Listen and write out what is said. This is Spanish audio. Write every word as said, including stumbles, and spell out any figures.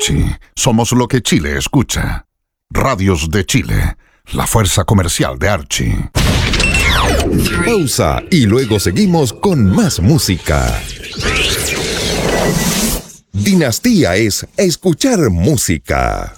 Archie, somos lo que Chile escucha. Radios de Chile, la fuerza comercial de Archie. Pausa y luego seguimos con más música. Dinastía es escuchar música.